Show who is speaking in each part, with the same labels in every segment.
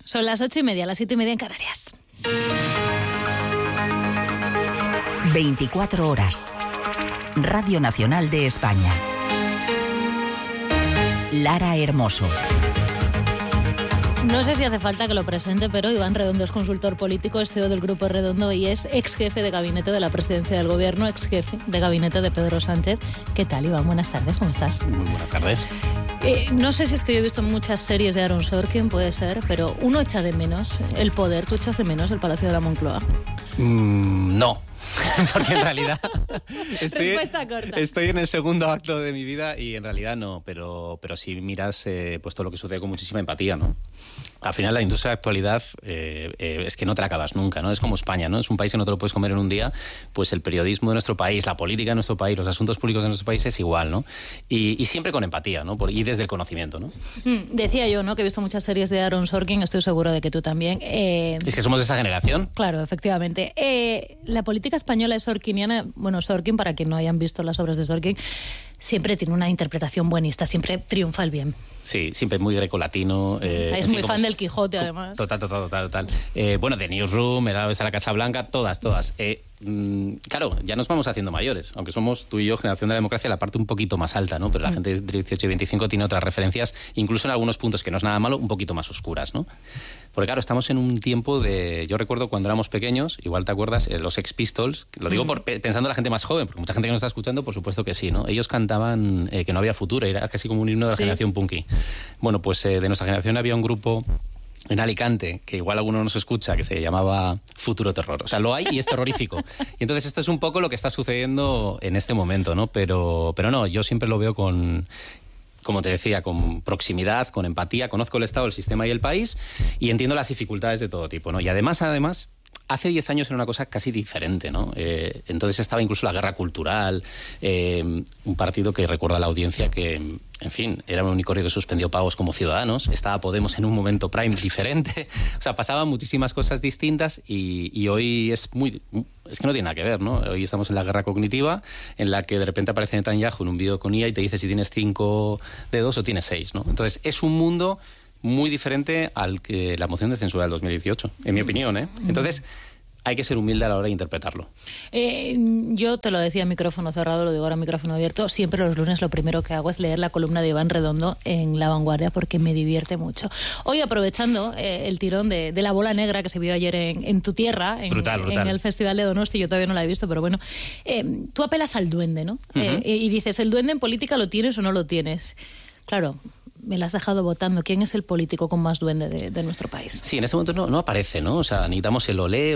Speaker 1: Son las 8:30, las 7:30 en Canarias.
Speaker 2: 24 horas. Radio Nacional de España. Lara Hermoso.
Speaker 1: No sé si hace falta que lo presente, pero Iván Redondo es consultor político, es CEO del Grupo Redondo y es ex jefe de gabinete de la presidencia del gobierno, ex jefe de gabinete de Pedro Sánchez. ¿Qué tal, Iván? Buenas tardes, ¿cómo estás?
Speaker 3: Muy buenas tardes.
Speaker 1: No sé si es que yo he visto muchas series de Aaron Sorkin, puede ser, pero uno echa de menos el poder. ¿Tú echas de menos el Palacio de la Moncloa?
Speaker 3: No. Porque en realidad estoy en el segundo acto de mi vida y en realidad no, pero sí miras pues todo lo que sucede con muchísima empatía, ¿no? Al final la industria de actualidad es que no te la acabas nunca, ¿no? Es como España, ¿no? Es un país que no te lo puedes comer en un día. Pues el periodismo de nuestro país, la política de nuestro país, los asuntos públicos de nuestro país es igual, ¿no? Y siempre con empatía, ¿no? Y desde el conocimiento, ¿no?
Speaker 1: Decía yo, ¿no? Que he visto muchas series de Aaron Sorkin, estoy seguro de que tú también.
Speaker 3: Es que somos de esa generación.
Speaker 1: Claro, efectivamente. La política española es sorkiniana. Bueno, Sorkin, para quien no hayan visto las obras de Sorkin, siempre tiene una interpretación buenista, siempre triunfa el bien.
Speaker 3: Sí, siempre muy grecolatino.
Speaker 1: Es muy fan del Quijote, además.
Speaker 3: Total. Bueno, de Newsroom, El Héroe de la Casa Blanca, todas. Claro, ya nos vamos haciendo mayores, aunque somos tú y yo, generación de la democracia, la parte un poquito más alta, ¿no? Pero la gente de 18 y 25 tiene otras referencias, incluso en algunos puntos, que no es nada malo, un poquito más oscuras, ¿no? Porque claro, estamos en un tiempo de... Yo recuerdo cuando éramos pequeños, igual te acuerdas, los Sex Pistols, lo digo pensando en la gente más joven, porque mucha gente que nos está escuchando, por supuesto que sí, ¿no? Ellos cantaban que no había futuro, era casi como un himno de la generación punky. Bueno, pues de nuestra generación había un grupo en Alicante, que igual alguno nos escucha, que se llamaba Futuro Terror. O sea, lo hay y es terrorífico. Y entonces esto es un poco lo que está sucediendo en este momento, ¿no? Pero no, yo siempre lo veo con... Como te decía, con proximidad, con empatía, conozco el Estado, el sistema y el país y entiendo las dificultades de todo tipo, ¿no? Y además, hace 10 años era una cosa casi diferente, ¿no? Entonces estaba incluso la guerra cultural, un partido que recuerda a la audiencia que, en fin, era un unicornio que suspendió pagos como Ciudadanos, estaba Podemos en un momento prime diferente, o sea, pasaban muchísimas cosas distintas y hoy es que no tiene nada que ver, ¿no? Hoy estamos en la guerra cognitiva, en la que de repente aparece Netanyahu en un vídeo con IA y te dice si tienes 5 dedos o tienes 6, ¿no? Entonces es un mundo muy diferente al que la moción de censura del 2018, en mi opinión, ¿eh? Entonces hay que ser humilde a la hora de interpretarlo.
Speaker 1: Yo te lo decía en micrófono cerrado, lo digo ahora en micrófono abierto, siempre los lunes lo primero que hago es leer la columna de Iván Redondo en La Vanguardia porque me divierte mucho. Hoy, aprovechando el tirón de la bola negra que se vio ayer en tu tierra, brutal. En el Festival de Donosti, yo todavía no la he visto, pero bueno, tú apelas al duende, ¿no? Y dices, ¿el duende en política lo tienes o no lo tienes? Claro, me la has dejado votando. ¿Quién es el político con más duende de nuestro país?
Speaker 3: Sí, en este momento no aparece, ¿no? O sea, necesitamos el olé,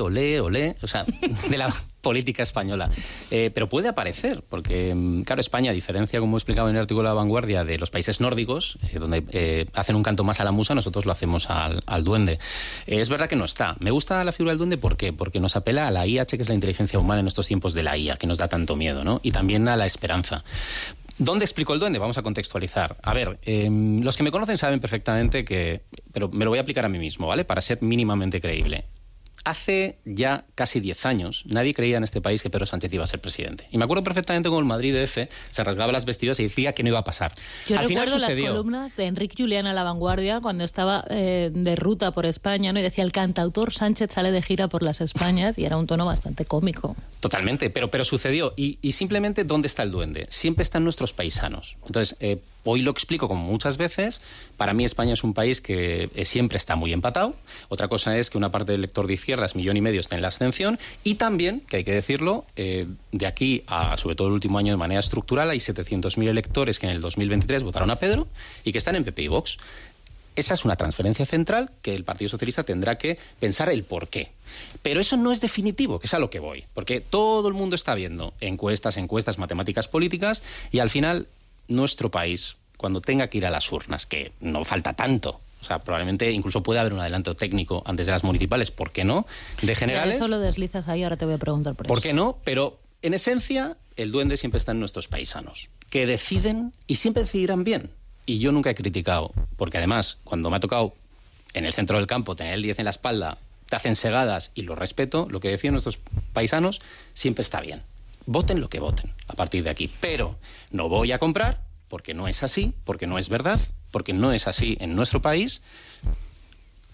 Speaker 3: o sea, de la política española. Pero puede aparecer, porque, claro, España, a diferencia, como he explicado en el artículo de La Vanguardia, de los países nórdicos, donde hacen un canto más a la musa, nosotros lo hacemos al duende. Es verdad que no está. Me gusta la figura del duende, ¿por qué? Porque nos apela a la IH, que es la inteligencia humana en estos tiempos de la IA, que nos da tanto miedo, ¿no? Y también a la esperanza. ¿Dónde explico el duende? Vamos a contextualizar. A ver, los que me conocen saben perfectamente pero me lo voy a aplicar a mí mismo, ¿vale? Para ser mínimamente creíble. Hace ya casi 10 años nadie creía en este país que Pedro Sánchez iba a ser presidente. Y me acuerdo perfectamente cómo el Madrid DF se rasgaba las vestiduras y decía que no iba a pasar.
Speaker 1: Yo recuerdo las columnas de Enric Julián a La Vanguardia cuando estaba de ruta por España, ¿no? Y decía, el cantautor Sánchez sale de gira por las Españas, y era un tono bastante cómico.
Speaker 3: Totalmente, pero sucedió. Y simplemente, ¿dónde está el duende? Siempre están nuestros paisanos. Entonces, hoy lo explico como muchas veces. Para mí España es un país que siempre está muy empatado. Otra cosa es que una parte del elector de izquierdas, 1,5 millones, está en la abstención. Y también, que hay que decirlo, de aquí a sobre todo el último año de manera estructural, hay 700.000 electores que en el 2023 votaron a Pedro y que están en PP y Vox. Esa es una transferencia central que el Partido Socialista tendrá que pensar el porqué. Pero eso no es definitivo, que es a lo que voy. Porque todo el mundo está viendo encuestas, matemáticas políticas, y al final nuestro país, cuando tenga que ir a las urnas, que no falta tanto, o sea, probablemente incluso puede haber un adelanto técnico antes de las municipales, ¿por qué no? De generales.
Speaker 1: Eso lo deslizas ahí, ahora te voy a preguntar por eso.
Speaker 3: ¿Por qué no? Pero en esencia, el duende siempre está en nuestros paisanos, que deciden y siempre decidirán bien. Y yo nunca he criticado, porque además, cuando me ha tocado en el centro del campo tener el 10 en la espalda, te hacen segadas y lo respeto, lo que decían nuestros paisanos siempre está bien. Voten lo que voten a partir de aquí. Pero no voy a comprar, porque no es así, porque no es verdad, porque no es así en nuestro país,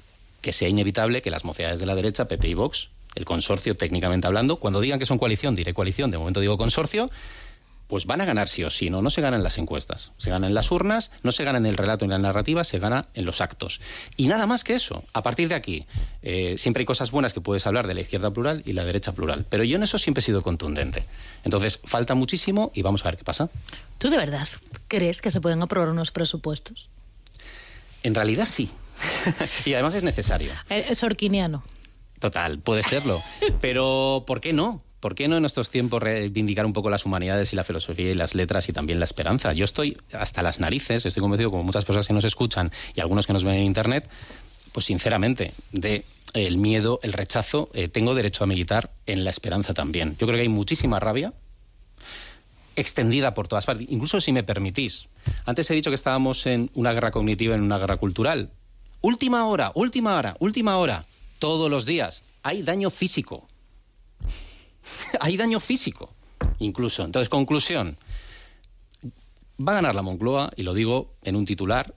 Speaker 3: que sea inevitable que las mocedades de la derecha, PP y Vox, el consorcio técnicamente hablando, cuando digan que son coalición, diré coalición, de momento digo consorcio, pues van a ganar sí o sí, no se gana en las encuestas, se gana en las urnas, no se gana en el relato, en la narrativa, se gana en los actos. Y nada más que eso. A partir de aquí, siempre hay cosas buenas que puedes hablar de la izquierda plural y la derecha plural, pero yo en eso siempre he sido contundente. Entonces, falta muchísimo y vamos a ver qué pasa.
Speaker 1: ¿Tú de verdad crees que se pueden aprobar unos presupuestos?
Speaker 3: En realidad sí. Y además es necesario.
Speaker 1: Es orquiniano.
Speaker 3: Total, puede serlo. Pero ¿por qué no? ¿Por qué no en estos tiempos reivindicar un poco las humanidades y la filosofía y las letras y también la esperanza? Yo estoy hasta las narices, estoy convencido, como muchas personas que nos escuchan y algunos que nos ven en Internet, pues sinceramente, de el miedo, el rechazo, tengo derecho a militar en la esperanza también. Yo creo que hay muchísima rabia extendida por todas partes. Incluso si me permitís, antes he dicho que estábamos en una guerra cognitiva, en una guerra cultural. Última hora, todos los días. Hay daño físico. Hay daño físico, incluso. Entonces, conclusión. Va a ganar la Moncloa, y lo digo en un titular,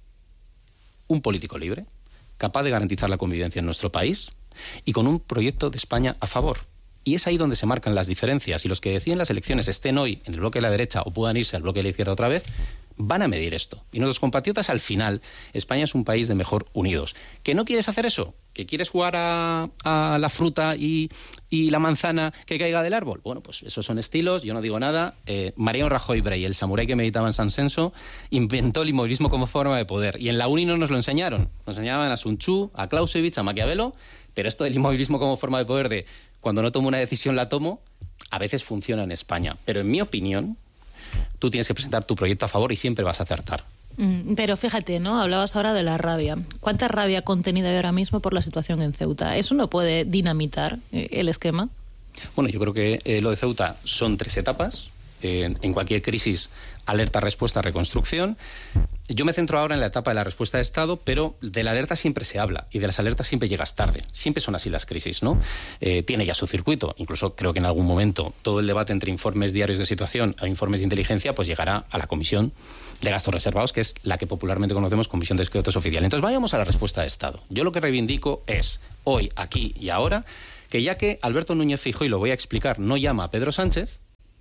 Speaker 3: un político libre, capaz de garantizar la convivencia en nuestro país y con un proyecto de España a favor. Y es ahí donde se marcan las diferencias. Y los que deciden las elecciones estén hoy en el bloque de la derecha o puedan irse al bloque de la izquierda otra vez, van a medir esto. Y nuestros compatriotas, al final, España es un país de mejor unidos. ¿Que no quieres hacer eso? ¿Que quieres jugar a la fruta y la manzana que caiga del árbol? Bueno, pues esos son estilos, yo no digo nada. Mariano Rajoy Brey, el samurái que meditaba en San Censo, inventó el inmovilismo como forma de poder. Y en la Uni no nos lo enseñaron. Nos enseñaban a Sun Tzu, a Clausewitz, a Maquiavelo, pero esto del inmovilismo como forma de poder, de cuando no tomo una decisión la tomo, a veces funciona en España. Pero en mi opinión, tú tienes que presentar tu proyecto a favor y siempre vas a acertar.
Speaker 1: Pero fíjate, ¿no? Hablabas ahora de la rabia. ¿Cuánta rabia contenida hay ahora mismo por la situación en Ceuta? ¿Eso no puede dinamitar el esquema?
Speaker 3: Bueno, yo creo que lo de Ceuta son 3 etapas. En cualquier crisis, alerta, respuesta, reconstrucción. Yo me centro ahora en la etapa de la respuesta de Estado, pero de la alerta siempre se habla y de las alertas siempre llegas tarde. Siempre son así las crisis, ¿no? Tiene ya su circuito. Incluso creo que en algún momento todo el debate entre informes diarios de situación e informes de inteligencia pues llegará a la Comisión de Gastos Reservados, que es la que popularmente conocemos Comisión de Secretos Oficial. Entonces vayamos a la respuesta de Estado. Yo lo que reivindico es, hoy, aquí y ahora, que ya que Alberto Núñez Feijóo, y lo voy a explicar, no llama a Pedro Sánchez,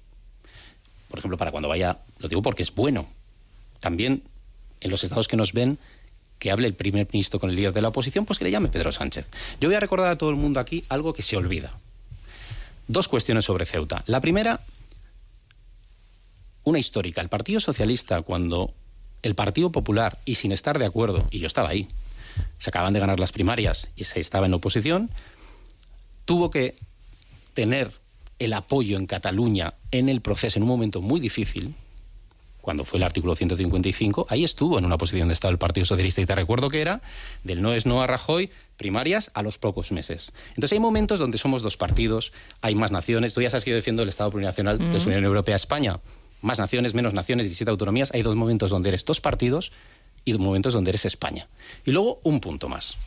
Speaker 3: por ejemplo, para cuando vaya, lo digo porque es bueno, también en los estados que nos ven, que hable el primer ministro con el líder de la oposición, pues que le llame Pedro Sánchez. Yo voy a recordar a todo el mundo aquí algo que se olvida. 2 cuestiones sobre Ceuta. La primera, una histórica. El Partido Socialista, cuando el Partido Popular, y sin estar de acuerdo, y yo estaba ahí, se acaban de ganar las primarias y se estaba en oposición, tuvo que tener el apoyo en Cataluña en el proceso en un momento muy difícil, cuando fue el artículo 155, ahí estuvo en una posición de Estado el Partido Socialista, y te recuerdo que era del no es no a Rajoy, primarias a los pocos meses. Entonces hay momentos donde somos 2 partidos, hay más naciones. Tú ya sabes que yo defiendo el Estado plurinacional de la Unión Europea-España. Más naciones, menos naciones, 17 autonomías. Hay 2 momentos donde eres 2 partidos y 2 momentos donde eres España. Y luego un punto más.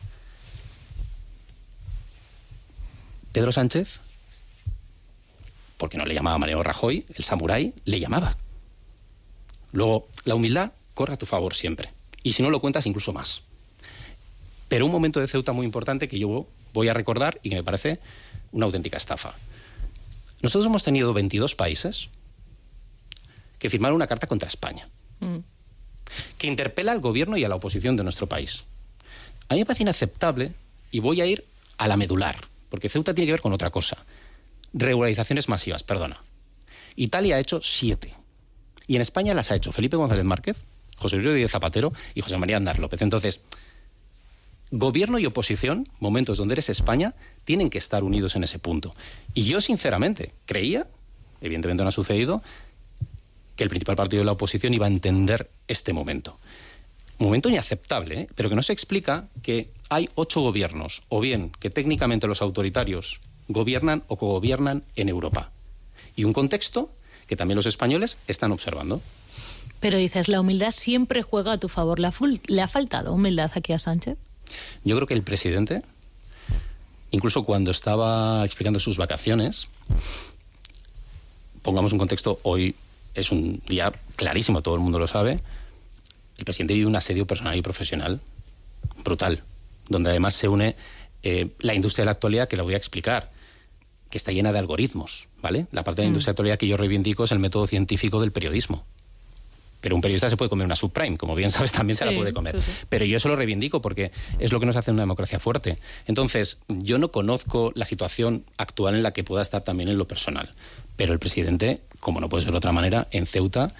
Speaker 3: Pedro Sánchez, porque no le llamaba Mariano Rajoy, el samurái, le llamaba. Luego, la humildad corre a tu favor siempre. Y si no lo cuentas, incluso más. Pero un momento de Ceuta muy importante que yo voy a recordar y que me parece una auténtica estafa. Nosotros hemos tenido 22 países que firmaron una carta contra España, que interpela al gobierno y a la oposición de nuestro país. A mí me parece inaceptable, y voy a ir a la medular, porque Ceuta tiene que ver con otra cosa. Regularizaciones masivas, perdona. Italia ha hecho 7. Y en España las ha hecho Felipe González Márquez, José Luis Rodríguez Zapatero y José María Aznar López. Entonces, gobierno y oposición, momentos donde eres España, tienen que estar unidos en ese punto. Y yo, sinceramente, creía, evidentemente no ha sucedido, que el principal partido de la oposición iba a entender este momento. Un momento inaceptable, pero que no se explica que hay 8 gobiernos, o bien que técnicamente los autoritarios gobiernan o cogobiernan en Europa. Y un contexto que también los españoles están observando.
Speaker 1: Pero dices, la humildad siempre juega a tu favor. ¿Le ha faltado humildad aquí a Sánchez?
Speaker 3: Yo creo que el presidente, incluso cuando estaba explicando sus vacaciones, pongamos un contexto, hoy es un día clarísimo, todo el mundo lo sabe, el presidente vive un asedio personal y profesional brutal. donde además se une la industria de la actualidad, que la voy a explicar, que está llena de algoritmos, ¿vale? La parte de la industria de la actualidad que yo reivindico es el método científico del periodismo. Pero un periodista se puede comer una subprime, como bien sabes, también se la puede comer. Sí. Pero yo eso lo reivindico porque es lo que nos hace una democracia fuerte. Entonces, yo no conozco la situación actual en la que pueda estar también en lo personal. Pero el presidente, como no puede ser de otra manera, en Ceuta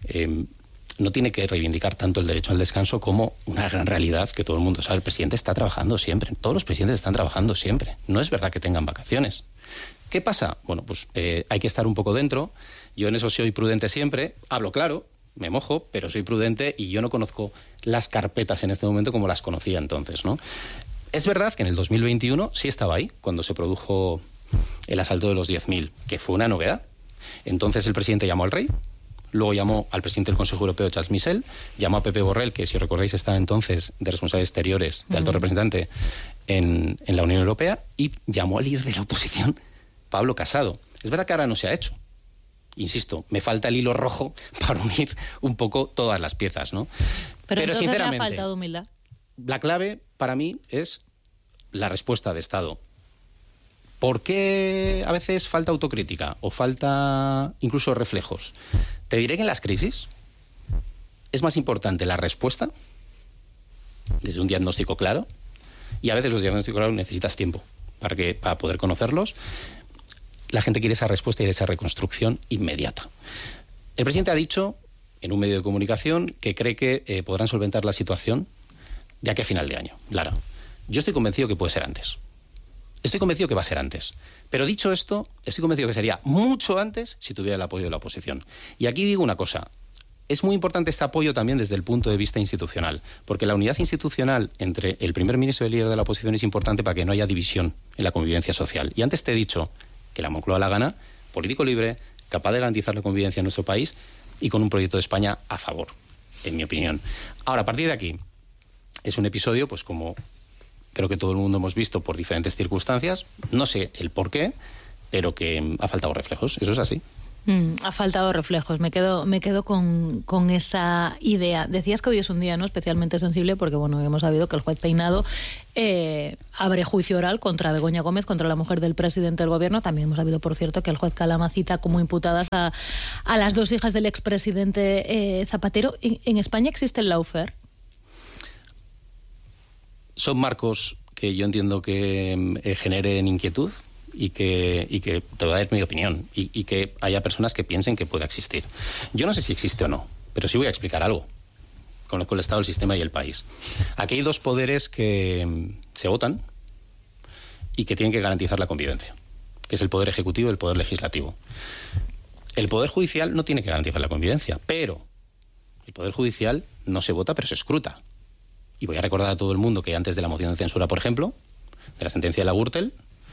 Speaker 3: no tiene que reivindicar tanto el derecho al descanso como una gran realidad que todo el mundo sabe. El presidente está trabajando siempre. Todos los presidentes están trabajando siempre. No es verdad que tengan vacaciones. ¿Qué pasa? Bueno, pues hay que estar un poco dentro. Yo en eso soy prudente siempre. Hablo claro. Me mojo, pero soy prudente y yo no conozco las carpetas en este momento como las conocía entonces, ¿no? Es verdad que en el 2021 sí estaba ahí, cuando se produjo el asalto de los 10.000, que fue una novedad. Entonces el presidente llamó al rey, luego llamó al presidente del Consejo Europeo, Charles Michel, llamó a Pepe Borrell, que si recordáis estaba entonces de responsable exteriores, de alto representante en la Unión Europea, y llamó al líder de la oposición, Pablo Casado. Es verdad que ahora no se ha hecho. Insisto, me falta el hilo rojo para unir un poco todas las piezas, ¿no?
Speaker 1: Pero
Speaker 3: sinceramente,
Speaker 1: le ha faltado humildad.
Speaker 3: La clave para mí es la respuesta de Estado. ¿Por qué a veces falta autocrítica o falta incluso reflejos? Te diré que en las crisis es más importante la respuesta desde un diagnóstico claro, y a veces los diagnósticos claros necesitas tiempo para poder conocerlos. La gente quiere esa respuesta y esa reconstrucción inmediata. El presidente ha dicho, en un medio de comunicación, que cree que podrán solventar la situación de aquí a final de año. Lara, yo estoy convencido que puede ser antes. Estoy convencido que va a ser antes. Pero dicho esto, estoy convencido que sería mucho antes si tuviera el apoyo de la oposición. Y aquí digo una cosa. Es muy importante este apoyo también desde el punto de vista institucional, porque la unidad institucional entre el primer ministro y el líder de la oposición es importante para que no haya división en la convivencia social. Y antes te he dicho que la Moncloa la gana, político libre, capaz de garantizar la convivencia en nuestro país y con un proyecto de España a favor, en mi opinión. Ahora, a partir de aquí, es un episodio, pues como creo que todo el mundo hemos visto por diferentes circunstancias, no sé el por qué, pero que ha faltado reflejos, eso es así.
Speaker 1: Ha faltado reflejos, me quedo con esa idea. Decías que hoy es un día, ¿no?, especialmente sensible porque, bueno, hemos sabido que el juez Peinado abre juicio oral contra Begoña Gómez, contra la mujer del presidente del gobierno. También hemos sabido, por cierto, que el juez Calama cita como imputadas a las dos hijas del expresidente Zapatero. ¿En España existe el lawfare?
Speaker 3: Son marcos que yo entiendo que generen inquietud y que te voy a dar mi opinión y que haya personas que piensen que pueda existir. Yo no sé si existe o no, pero sí voy a explicar algo. Conozco el Estado, el sistema y el país. Aquí hay dos poderes que se votan y que tienen que garantizar la convivencia, que es el poder ejecutivo y el poder legislativo. El poder judicial no tiene que garantizar la convivencia, pero el poder judicial no se vota, pero se escruta. Y voy a recordar a todo el mundo que antes de la moción de censura, por ejemplo, de la sentencia de la Gürtel,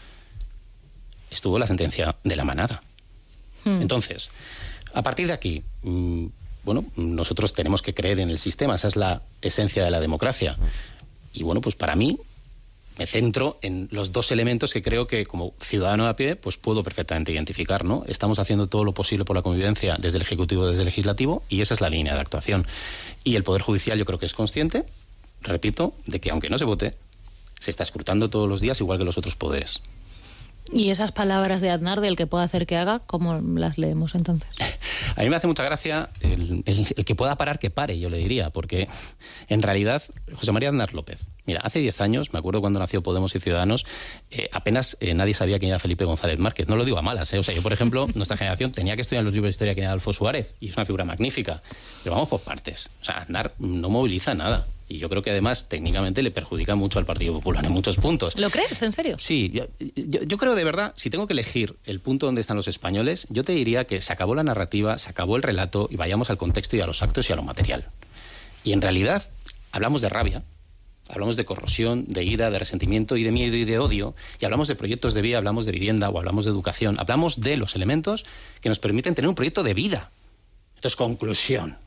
Speaker 3: estuvo la sentencia de la Manada. Entonces, a partir de aquí, bueno, nosotros tenemos que creer en el sistema, esa es la esencia de la democracia. Y bueno, pues para mí me centro en los dos elementos que creo que como ciudadano de a pie pues puedo perfectamente identificar, ¿no? Estamos haciendo todo lo posible por la convivencia desde el Ejecutivo, desde el Legislativo, y esa es la línea de actuación. Y el Poder Judicial yo creo que es consciente, repito, de que aunque no se vote, se está escrutando todos los días igual que los otros poderes.
Speaker 1: ¿Y esas palabras de Aznar, del que pueda hacer que haga, cómo las leemos entonces?
Speaker 3: A mí me hace mucha gracia el que pueda parar, que pare, yo le diría, porque en realidad José María Aznar López, mira, hace 10 años, me acuerdo cuando nació Podemos y Ciudadanos, apenas nadie sabía quién era Felipe González Márquez. No lo digo a malas, O sea, yo, por ejemplo, nuestra generación tenía que estudiar los libros de historia quién era Adolfo Suárez, y es una figura magnífica. Pero vamos por partes. O sea, Aznar no moviliza nada. Y yo creo que además técnicamente le perjudica mucho al Partido Popular en muchos puntos.
Speaker 1: ¿Lo crees? ¿En serio?
Speaker 3: Sí, yo creo de verdad, si tengo que elegir el punto donde están los españoles, yo te diría que se acabó la narrativa, se acabó el relato y vayamos al contexto y a los actos y a lo material. Y en realidad hablamos de rabia, hablamos de corrosión, de ira, de resentimiento y de miedo y de odio, y hablamos de proyectos de vida, hablamos de vivienda o hablamos de educación, hablamos de los elementos que nos permiten tener un proyecto de vida. Entonces, conclusión.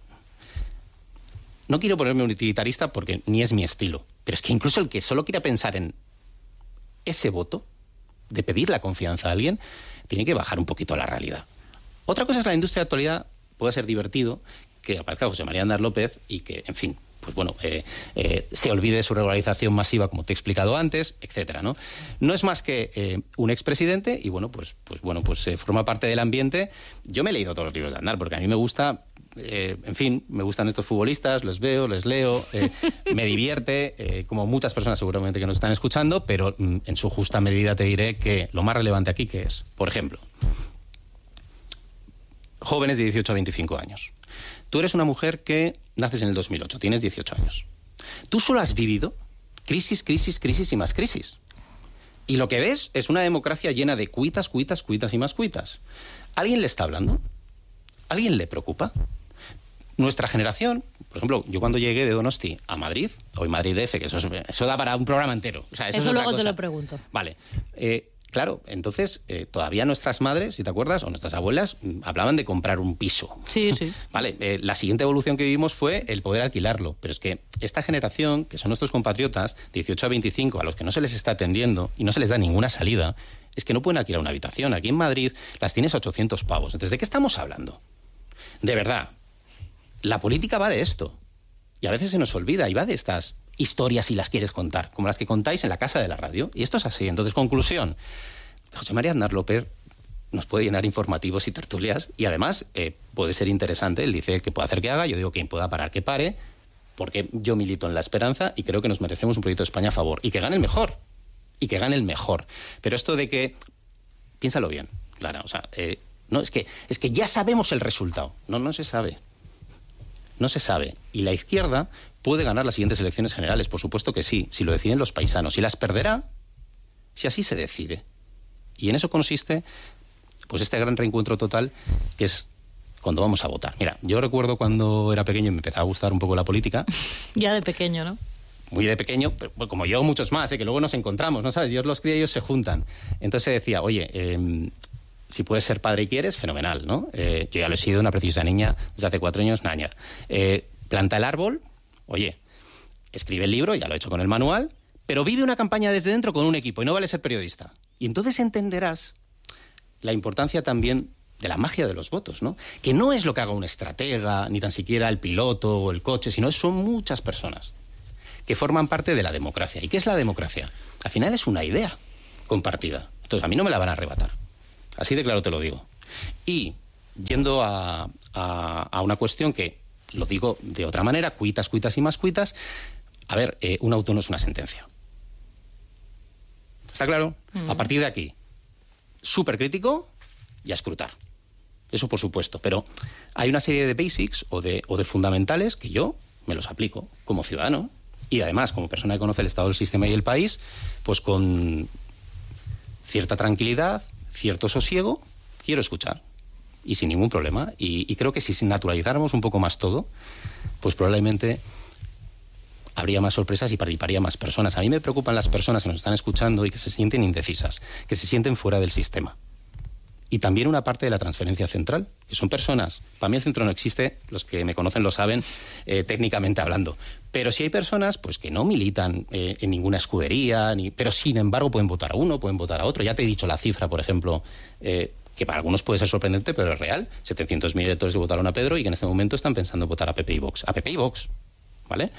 Speaker 3: No quiero ponerme un utilitarista porque ni es mi estilo, pero es que incluso el que solo quiera pensar en ese voto, de pedir la confianza a alguien, tiene que bajar un poquito a la realidad. Otra cosa es que la industria de la actualidad pueda ser divertido, que aparezca José María Aznar López y que, en fin, pues bueno, se olvide de su regularización masiva, como te he explicado antes, etcétera, ¿no? No es más que un expresidente y bueno, pues forma parte del ambiente. Yo me he leído todos los libros de Aznar porque a mí me gusta. En fin, me gustan estos futbolistas, les veo, les leo, me divierte, como muchas personas seguramente que nos están escuchando, pero en su justa medida te diré que lo más relevante aquí que es, por ejemplo, jóvenes de 18 a 25 años. Tú eres una mujer que naces en el 2008, tienes 18 años. Tú solo has vivido crisis, crisis, crisis y más crisis. Y lo que ves es una democracia llena de cuitas, cuitas, cuitas y más cuitas. ¿Alguien le está hablando? ¿Alguien le preocupa? Nuestra generación, por ejemplo, yo cuando llegué de Donosti a Madrid, hoy Madrid DF, que eso da para un programa entero. O sea,
Speaker 1: eso luego te lo pregunto.
Speaker 3: Vale. Claro, entonces todavía nuestras madres, si te acuerdas, o nuestras abuelas, hablaban de comprar un piso.
Speaker 1: Sí, sí.
Speaker 3: Vale, la siguiente evolución que vivimos fue el poder alquilarlo. Pero es que esta generación, que son nuestros compatriotas, 18 a 25, a los que no se les está atendiendo y no se les da ninguna salida, es que no pueden alquilar una habitación. Aquí en Madrid las tienes a 800 pavos. Entonces, ¿de qué estamos hablando? De verdad. La política va de esto. Y a veces se nos olvida y va de estas historias si las quieres contar, como las que contáis en la casa de la radio. Y esto es así. Entonces, conclusión. José María Aznar López nos puede llenar informativos y tertulias y además puede ser interesante. Él dice que puede hacer que haga, yo digo que pueda parar que pare, porque yo milito en la esperanza y creo que nos merecemos un proyecto de España a favor. Y que gane el mejor. Y que gane el mejor. Pero esto de que... Piénsalo bien, Clara. O sea, no, es que ya sabemos el resultado. No se sabe. No se sabe. Y la izquierda puede ganar las siguientes elecciones generales. Por supuesto que sí, si lo deciden los paisanos. Y las perderá si así se decide. Y en eso consiste pues este gran reencuentro total que es cuando vamos a votar. Mira, yo recuerdo cuando era pequeño y me empezaba a gustar un poco la política.
Speaker 1: Ya de pequeño, ¿no?
Speaker 3: Muy de pequeño, pero como yo muchos más, que luego nos encontramos, ¿no sabes? Dios los cría y ellos se juntan. Entonces se decía, oye... si puedes ser padre y quieres, fenomenal, ¿no? Yo ya lo he sido, una preciosa niña, desde hace 4 años, naña. Planta el árbol, oye, escribe el libro, ya lo he hecho con el manual, pero vive una campaña desde dentro con un equipo y no vale ser periodista. Y entonces entenderás la importancia también de la magia de los votos, ¿no? Que no es lo que haga un estratega, ni tan siquiera el piloto o el coche, sino son muchas personas que forman parte de la democracia. ¿Y qué es la democracia? Al final es una idea compartida. Entonces a mí no me la van a arrebatar. Así de claro te lo digo. Y yendo a una cuestión que lo digo de otra manera, cuitas, cuitas y más cuitas. A ver, un auto no es una sentencia. ¿Está claro? A partir de aquí, súper crítico y a escrutar. Eso por supuesto. Pero hay una serie de basics o de fundamentales que yo me los aplico como ciudadano y además como persona que conoce el estado del sistema y el país, pues con cierta tranquilidad, cierto sosiego, quiero escuchar y sin ningún problema y creo que si naturalizáramos un poco más todo, pues probablemente habría más sorpresas y participaría más personas. A mí me preocupan las personas que nos están escuchando y que se sienten indecisas, que se sienten fuera del sistema. Y también una parte de la transferencia central, que son personas. Para mí el centro no existe, los que me conocen lo saben, técnicamente hablando. Pero sí hay personas pues que no militan en ninguna escudería, pero sin embargo pueden votar a uno, pueden votar a otro. Ya te he dicho la cifra, por ejemplo, que para algunos puede ser sorprendente, pero es real. 700.000 electores que votaron a Pedro y que en este momento están pensando en votar a PP y Vox. A PP y Vox, ¿vale?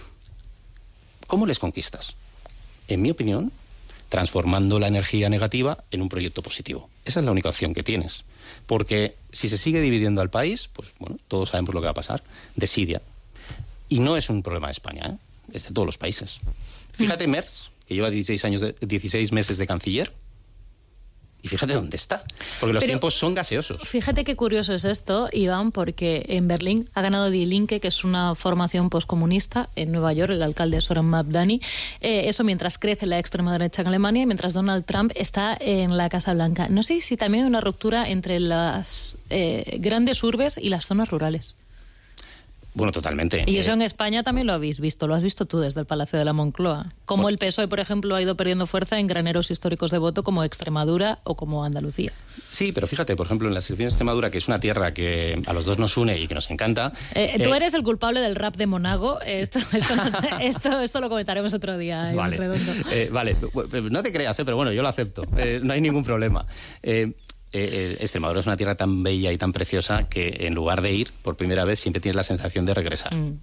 Speaker 3: ¿Cómo les conquistas? En mi opinión, transformando la energía negativa en un proyecto positivo. Esa es la única opción que tienes. Porque si se sigue dividiendo al país, pues bueno, todos sabemos lo que va a pasar. Desidia. Y no es un problema de España, es de todos los países. Fíjate Merz, que lleva 16 meses de canciller, y fíjate dónde está. Porque los tiempos son gaseosos.
Speaker 1: Fíjate qué curioso es esto, Iván, porque en Berlín ha ganado Die Linke, que es una formación poscomunista. En Nueva York, el alcalde Zoran Mavdani. Eso mientras crece la extrema derecha en Alemania y mientras Donald Trump está en la Casa Blanca. No sé si también hay una ruptura entre las grandes urbes y las zonas rurales.
Speaker 3: Bueno, totalmente.
Speaker 1: Y eso en España también lo habéis visto, lo has visto tú desde el Palacio de la Moncloa. Como el PSOE, por ejemplo, ha ido perdiendo fuerza en graneros históricos de voto como Extremadura o como Andalucía.
Speaker 3: Sí, pero fíjate, por ejemplo, en la selección de Extremadura, que es una tierra que a los dos nos une y que nos encanta...
Speaker 1: tú eres el culpable del rap de Monago. Esto lo comentaremos otro día.
Speaker 3: Vale, Redondo. Vale, no te creas, pero bueno, yo lo acepto. No hay ningún problema. Extremadura es una tierra tan bella y tan preciosa que en lugar de ir por primera vez siempre tienes la sensación de regresar.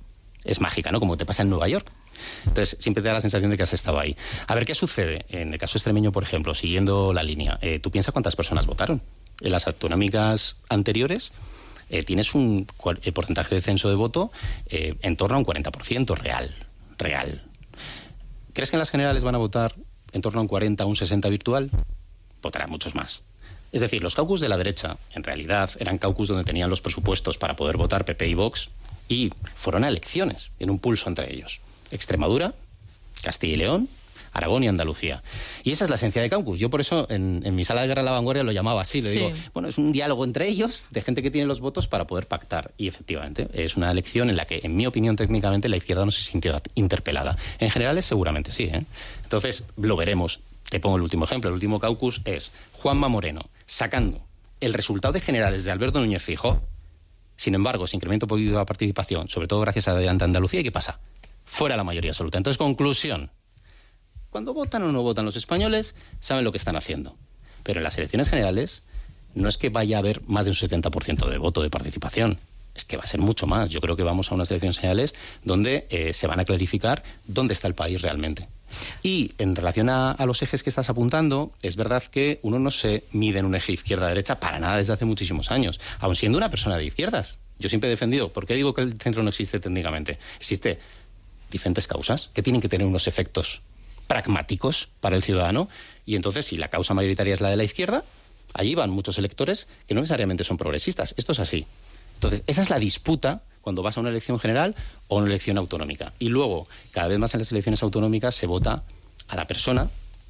Speaker 3: es mágica, ¿no? Como te pasa en Nueva York. Entonces, siempre te da la sensación de que has estado ahí. A ver, ¿qué sucede? En el caso extremeño, por ejemplo, siguiendo la línea, ¿tú piensas cuántas personas votaron? En las autonómicas anteriores tienes un porcentaje de censo de voto en torno a un 40% real. ¿Crees que en las generales van a votar en torno a un 40, un 60 virtual? Votarán muchos más. Es decir, los caucus de la derecha, en realidad, eran caucus donde tenían los presupuestos para poder votar PP y Vox, y fueron a elecciones, en un pulso entre ellos. Extremadura, Castilla y León, Aragón y Andalucía. Y esa es la esencia de caucus. Yo por eso en mi sala de guerra de la vanguardia lo llamaba así. Le digo, bueno, es un diálogo entre ellos, de gente que tiene los votos para poder pactar. Y efectivamente, es una elección en la que, en mi opinión, técnicamente, la izquierda no se sintió interpelada. En general, seguramente sí, ¿eh? Entonces, lo veremos. Te pongo el último ejemplo. El último caucus es Juanma Moreno sacando el resultado de generales de Alberto Núñez Feijóo. Sin embargo, ese incremento político de la participación, sobre todo gracias a Adelante Andalucía, ¿y qué pasa? Fuera la mayoría absoluta. Entonces, conclusión. Cuando votan o no votan los españoles, saben lo que están haciendo. Pero en las elecciones generales no es que vaya a haber más de un 70% de voto de participación. Es que va a ser mucho más. Yo creo que vamos a unas elecciones generales donde se van a clarificar dónde está el país realmente. Y en relación a los ejes que estás apuntando, es verdad que uno no se mide en un eje izquierda-derecha para nada desde hace muchísimos años, aun siendo una persona de izquierdas. Yo siempre he defendido, ¿por qué digo que el centro no existe técnicamente? Existe diferentes causas que tienen que tener unos efectos pragmáticos para el ciudadano, y entonces si la causa mayoritaria es la de la izquierda, allí van muchos electores que no necesariamente son progresistas. Esto es así. Entonces, esa es la disputa cuando vas a una elección general o una elección autonómica. Y luego, cada vez más en las elecciones autonómicas se vota a la persona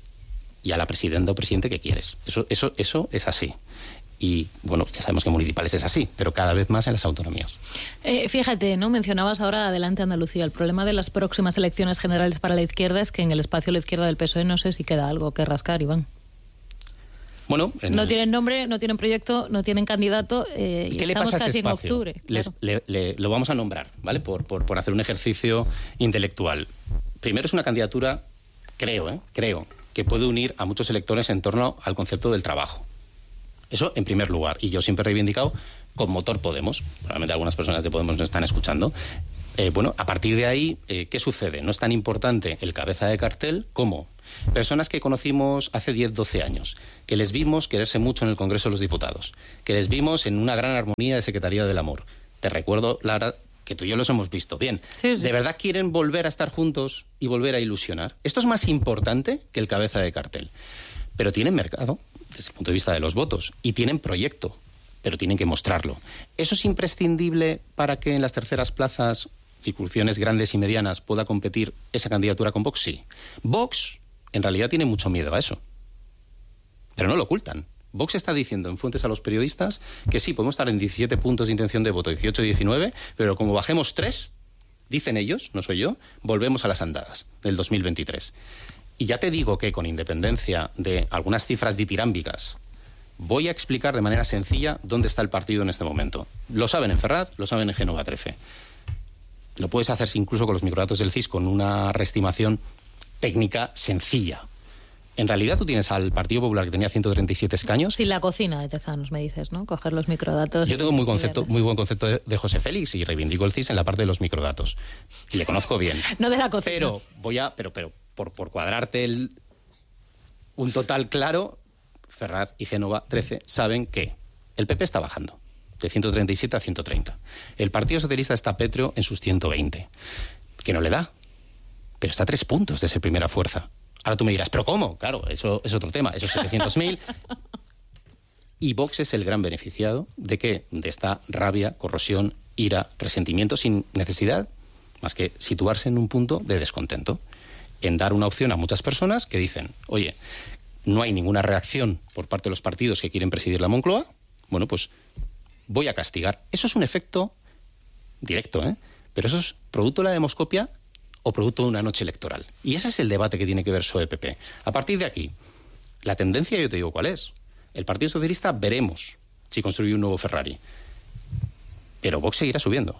Speaker 3: y a la presidenta o presidente que quieres. Eso es así. Y, bueno, ya sabemos que municipales es así, pero cada vez más en las autonomías.
Speaker 1: Fíjate, ¿no? Mencionabas ahora Adelante Andalucía. El problema de las próximas elecciones generales para la izquierda es que en el espacio a la izquierda del PSOE no sé si queda algo que rascar, Iván.
Speaker 3: Bueno,
Speaker 1: no tienen nombre, no tienen proyecto, no tienen candidato, y
Speaker 3: ¿qué le
Speaker 1: estamos
Speaker 3: pasa a
Speaker 1: casi
Speaker 3: ese
Speaker 1: en
Speaker 3: espacio?
Speaker 1: octubre. Claro.
Speaker 3: Lo vamos a nombrar, ¿vale? Por hacer un ejercicio intelectual. Primero, es una candidatura, creo, que puede unir a muchos electores en torno al concepto del trabajo. Eso en primer lugar. Y yo siempre he reivindicado con motor Podemos. Probablemente algunas personas de Podemos nos están escuchando. Bueno, a partir de ahí, ¿qué sucede? No es tan importante el cabeza de cartel como personas que conocimos hace 10, 12 años, que les vimos quererse mucho en el Congreso de los Diputados, que les vimos en una gran armonía de Secretaría del Amor. Te recuerdo, Lara, que tú y yo los hemos visto. Bien, sí. ¿De verdad quieren volver a estar juntos y volver a ilusionar? Esto es más importante que el cabeza de cartel. Pero tienen mercado, desde el punto de vista de los votos, y tienen proyecto, pero tienen que mostrarlo. ¿Eso es imprescindible para que en las terceras plazas, circunscripciones grandes y medianas, pueda competir esa candidatura con Vox? Sí. Vox, en realidad, tiene mucho miedo a eso. Pero no lo ocultan. Vox está diciendo en fuentes a los periodistas que sí, podemos estar en 17 puntos de intención de voto, 18 y 19, pero como bajemos 3, dicen ellos, no soy yo, volvemos a las andadas del 2023. Y ya te digo que, con independencia de algunas cifras ditirámbicas, voy a explicar de manera sencilla dónde está el partido en este momento. Lo saben en Ferraz, lo saben en Génova 13. Lo puedes hacer incluso con los microdatos del CIS, con una reestimación técnica sencilla. En realidad tú tienes al Partido Popular, que tenía 137 escaños.
Speaker 1: Sí, la cocina de Tezanos, me dices, ¿no? Coger los microdatos.
Speaker 3: Yo tengo muy buen concepto de José Félix y reivindico el CIS en la parte de los microdatos. Y le conozco bien.
Speaker 1: No de la cocina.
Speaker 3: Pero por cuadrarte un total claro, Ferraz y Génova 13 saben que el PP está bajando de 137 a 130. El Partido Socialista está pétreo en sus 120. Que no le da, pero está a 3 puntos de ser primera fuerza. Ahora tú me dirás, ¿pero cómo? Claro, eso es otro tema, esos 700.000. Y Vox es el gran beneficiado de ¿qué? De esta rabia, corrosión, ira, resentimiento, sin necesidad más que situarse en un punto de descontento, en dar una opción a muchas personas que dicen, oye, no hay ninguna reacción por parte de los partidos que quieren presidir la Moncloa, bueno, pues voy a castigar. Eso es un efecto directo, pero eso es producto de la demoscopia o producto de una noche electoral. Y ese es el debate que tiene que ver PSOE-PP. A partir de aquí, la tendencia, yo te digo cuál es. El Partido Socialista veremos si construye un nuevo Ferrari. Pero Vox seguirá subiendo.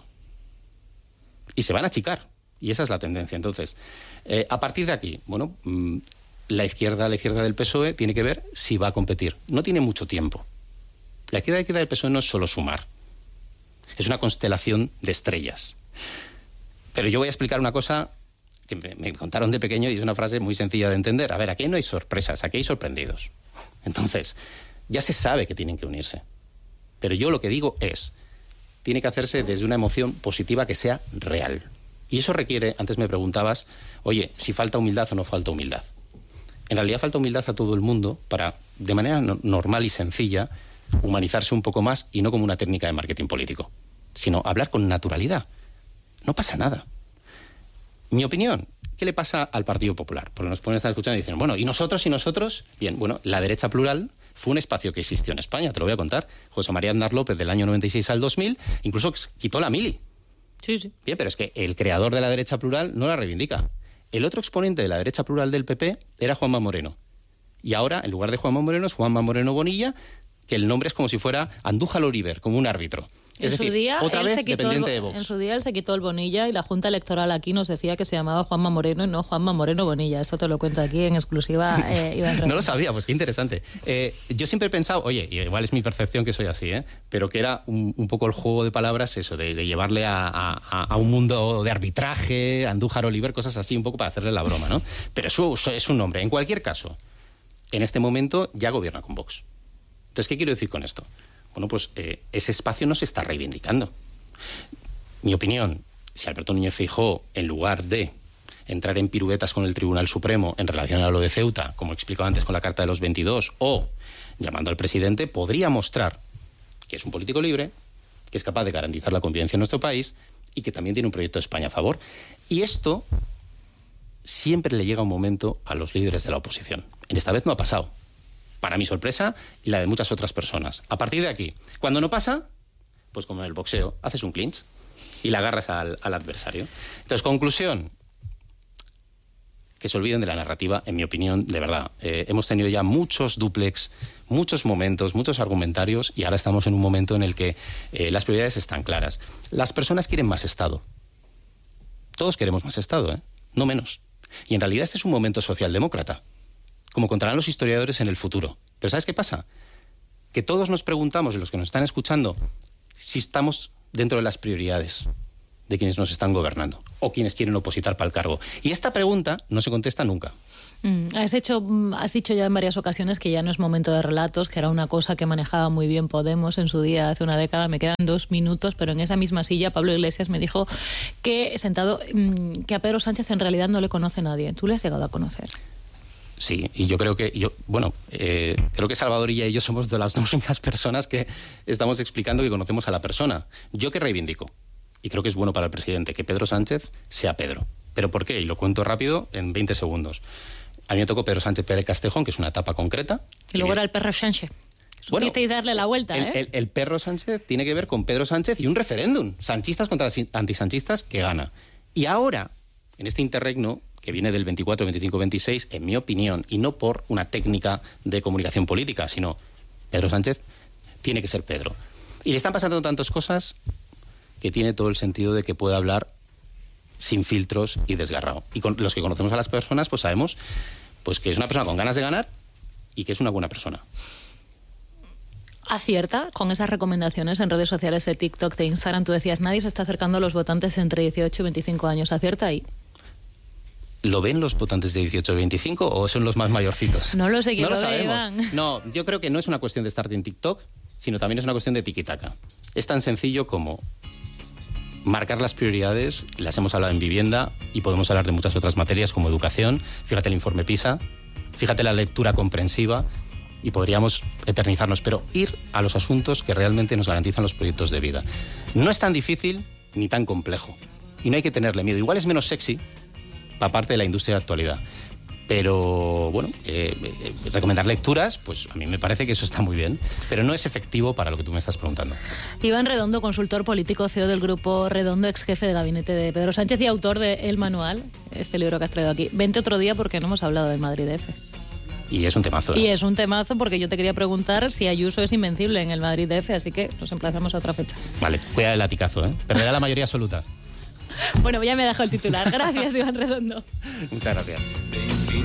Speaker 3: Y se van a achicar. Y esa es la tendencia. Entonces, a partir de aquí, bueno, la izquierda del PSOE tiene que ver si va a competir. No tiene mucho tiempo. La izquierda del PSOE no es solo sumar. Es una constelación de estrellas. Pero yo voy a explicar una cosa que me contaron de pequeño y es una frase muy sencilla de entender. A ver, aquí no hay sorpresas, aquí hay sorprendidos. Entonces, ya se sabe que tienen que unirse. Pero yo lo que digo es, tiene que hacerse desde una emoción positiva que sea real. Y eso requiere, antes me preguntabas, oye, si falta humildad o no falta humildad. En realidad falta humildad a todo el mundo para, de manera normal y sencilla, humanizarse un poco más y no como una técnica de marketing político, sino hablar con naturalidad. No pasa nada. Mi opinión, ¿qué le pasa al Partido Popular? Porque nos pueden estar escuchando y dicen, bueno, ¿y nosotros? Bien, bueno, la derecha plural fue un espacio que existió en España, te lo voy a contar. José María Aznar López, del año 96 al 2000, incluso quitó la mili.
Speaker 1: Sí, sí.
Speaker 3: Bien, pero es que el creador de la derecha plural no la reivindica. El otro exponente de la derecha plural del PP era Juanma Moreno. Y ahora, en lugar de Juanma Moreno, es Juanma Moreno Bonilla, que el nombre es como si fuera Andújar Oliver, como un árbitro. Es decir, otra vez dependiente de Vox.
Speaker 1: En su día él se quitó el Bonilla y la Junta Electoral aquí nos decía que se llamaba Juanma Moreno y no Juanma Moreno Bonilla. Esto te lo cuento aquí en exclusiva.
Speaker 3: No lo sabía, pues qué interesante. Yo siempre he pensado, oye, igual es mi percepción que soy así, pero que era un poco el juego de palabras eso, de llevarle a un mundo de arbitraje, Andújar Oliver, cosas así, un poco para hacerle la broma, ¿no? Pero eso es un nombre. En cualquier caso, en este momento ya gobierna con Vox. Entonces, ¿qué quiero decir con esto? Bueno, pues ese espacio no se está reivindicando. Mi opinión, si Alberto Núñez Feijóo, en lugar de entrar en piruetas con el Tribunal Supremo en relación a lo de Ceuta, como he explicado antes con la Carta de los 22, o llamando al presidente, podría mostrar que es un político libre, que es capaz de garantizar la convivencia en nuestro país y que también tiene un proyecto de España a favor. Y esto siempre le llega un momento a los líderes de la oposición. Esta vez no ha pasado. Para mi sorpresa y la de muchas otras personas. A partir de aquí, cuando no pasa, pues como en el boxeo, haces un clinch y la agarras al adversario. Entonces, conclusión, que se olviden de la narrativa, en mi opinión, de verdad. Hemos tenido ya muchos dúplex, muchos momentos, muchos argumentarios y ahora estamos en un momento en el que las prioridades están claras. Las personas quieren más Estado. Todos queremos más Estado, no menos. Y en realidad este es un momento socialdemócrata, como contarán los historiadores en el futuro. Pero ¿sabes qué pasa? Que todos nos preguntamos, y los que nos están escuchando, si estamos dentro de las prioridades de quienes nos están gobernando o quienes quieren opositar para el cargo. Y esta pregunta no se contesta nunca.
Speaker 1: Has dicho ya en varias ocasiones que ya no es momento de relatos, que era una cosa que manejaba muy bien Podemos en su día, hace una década. Me quedan 2 minutos, pero en esa misma silla Pablo Iglesias me dijo que a Pedro Sánchez en realidad no le conoce nadie. ¿Tú le has llegado a conocer?
Speaker 3: Sí, y yo creo que creo que Salvador y yo somos de las dos únicas personas que estamos explicando que conocemos a la persona. Yo que reivindico, y creo que es bueno para el presidente, que Pedro Sánchez sea Pedro. ¿Pero por qué? Y lo cuento rápido en 20 segundos. A mí me tocó Pedro Sánchez Pérez Castejón, que es una etapa concreta.
Speaker 1: Y luego era el perro Sánchez. Supisteis darle la vuelta,
Speaker 3: el perro Sánchez tiene que ver con Pedro Sánchez y un referéndum. Sanchistas contra antisanchistas que gana. Y ahora, en este interregno, que viene del 24, 25, 26, en mi opinión, y no por una técnica de comunicación política, sino Pedro Sánchez tiene que ser Pedro. Y le están pasando tantas cosas que tiene todo el sentido de que pueda hablar sin filtros y desgarrado. Y con los que conocemos a las personas, pues sabemos pues que es una persona con ganas de ganar y que es una buena persona.
Speaker 1: Acierta con esas recomendaciones en redes sociales de TikTok, de Instagram. Tú decías, nadie se está acercando a los votantes entre 18 y 25 años. ¿Acierta ahí?
Speaker 3: ¿Lo ven los votantes de 18 y 25 o son los más mayorcitos?
Speaker 1: No lo sé,
Speaker 3: no lo sabemos. Iván. No, yo creo que no es una cuestión de estar en TikTok, sino también es una cuestión de tiquitaca. Es tan sencillo como marcar las prioridades, las hemos hablado en vivienda y podemos hablar de muchas otras materias como educación. Fíjate el informe PISA, fíjate la lectura comprensiva y podríamos eternizarnos, pero ir a los asuntos que realmente nos garantizan los proyectos de vida. No es tan difícil ni tan complejo y no hay que tenerle miedo. Igual es menos sexy para parte de la industria de actualidad. Pero, bueno, recomendar lecturas, pues a mí me parece que eso está muy bien, pero no es efectivo para lo que tú me estás preguntando.
Speaker 1: Iván Redondo, consultor político, CEO del Grupo Redondo, ex jefe de gabinete de Pedro Sánchez y autor de El Manual, este libro que has traído aquí. Vente otro día porque no hemos hablado de Madrid F.
Speaker 3: Y es un temazo.
Speaker 1: Y es un temazo porque yo te quería preguntar si Ayuso es invencible en el Madrid F, así que nos emplazamos a otra fecha.
Speaker 3: Vale, cuida del latigazo, perderá la mayoría absoluta.
Speaker 1: Bueno, ya me dejo el titular. Gracias, Iván Redondo.
Speaker 3: Muchas gracias.